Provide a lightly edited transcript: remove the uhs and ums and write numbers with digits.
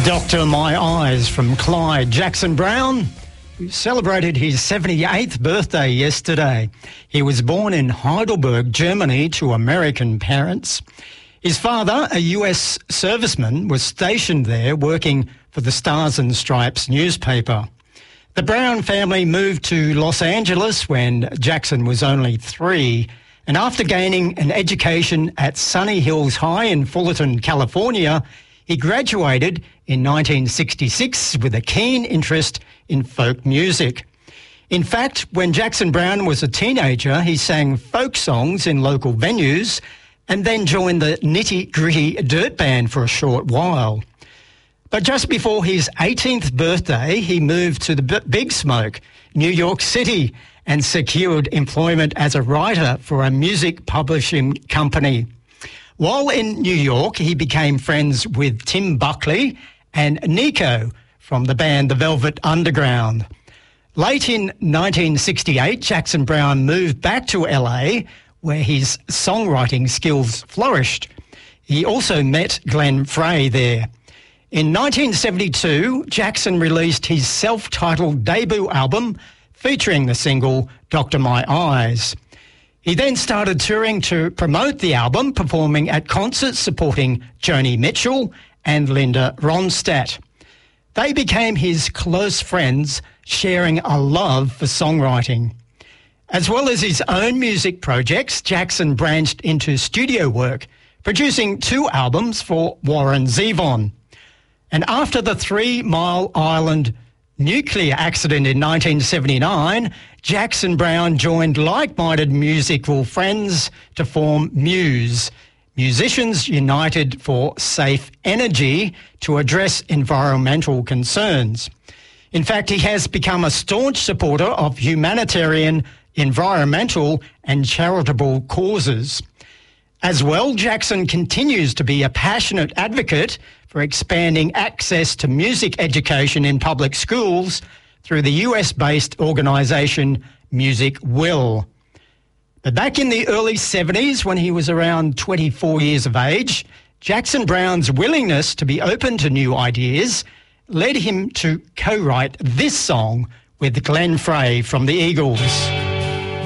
Dr. My Eyes from Clyde Jackson Brown, who celebrated his 78th birthday yesterday. He was born in Heidelberg, Germany, to American parents. His father, a US serviceman, was stationed there working for the Stars and Stripes newspaper. The Brown family moved to Los Angeles when Jackson was only 3, and after gaining an education at Sunny Hills High in Fullerton, California, he graduated in 1966 with a keen interest in folk music. In fact, when Jackson Brown was a teenager, he sang folk songs in local venues and then joined the Nitty Gritty Dirt Band for a short while. But just before his 18th birthday, he moved to the Big Smoke, New York City, and secured employment as a writer for a music publishing company. While in New York, he became friends with Tim Buckley and Nico from the band The Velvet Underground. Late in 1968, Jackson Brown moved back to LA, where his songwriting skills flourished. He also met Glenn Frey there. In 1972, Jackson released his self-titled debut album featuring the single Dr. My Eyes. He then started touring to promote the album, performing at concerts supporting Joni Mitchell and Linda Ronstadt. They became his close friends, sharing a love for songwriting. As well as his own music projects, Jackson branched into studio work, producing 2 albums for Warren Zevon. And after the 3 Mile Island nuclear accident in 1979, Jackson Brown joined like-minded musical friends to form Muse, Musicians United for Safe Energy, to address environmental concerns. In fact, he has become a staunch supporter of humanitarian, environmental and charitable causes. As well, Jackson continues to be a passionate advocate for expanding access to music education in public schools through the US-based organisation Music Will. But back in the early 70s, when he was around 24 years of age, Jackson Brown's willingness to be open to new ideas led him to co-write this song with Glenn Frey from the Eagles.